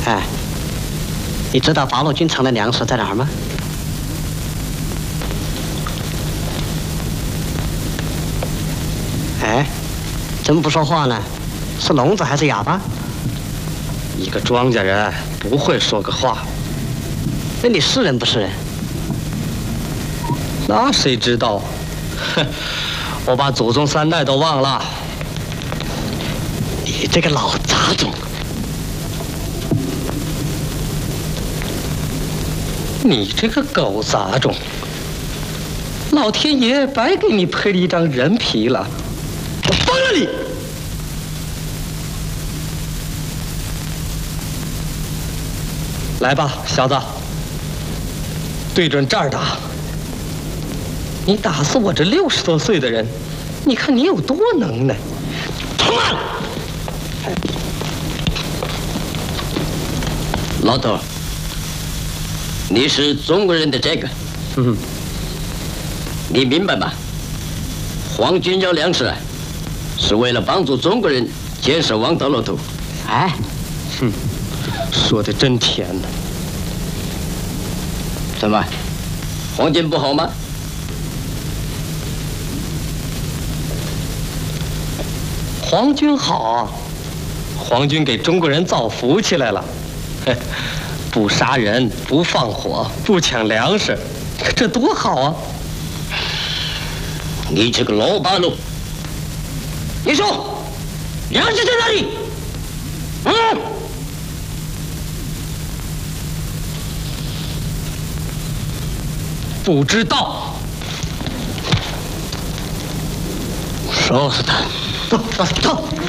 哎，你知道八路军城的粮食在哪儿吗？哎，怎么不说话呢？是聋子还是哑巴？ 一个庄稼人不会说个话。 那你是人不是人？ 那谁知道？哼，我把祖宗3代都忘了。 你这个老杂种！ 你这个狗杂种！老天爷白给你配了一张人皮了，我疯了你！来吧，小子，对准这儿打！你打死我这60多岁的人，你看你有多能耐！他妈！ 老头，你是中国人的这个，你明白吗？皇军要粮食，是为了帮助中国人建设王道路途。 哎， 说的真甜呢。 怎么，皇军不好吗？ 皇军好啊，皇军给中国人造福气来了。不杀人，不放火，不抢粮食，这多好啊！ 你这个老八路，你说粮食在哪里？ 不知道， 烧死他！ 走。